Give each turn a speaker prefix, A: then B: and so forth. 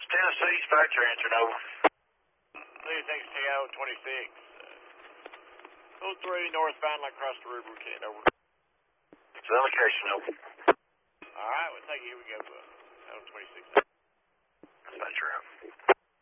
A: Tennessee dispatcher answering over.
B: Please, thanks, TO 26. 03 northbound, like across the river, Ken, over.
A: It's the location, over.
B: All right, we'll take it. Here we go. 26.
A: Dispatcher out.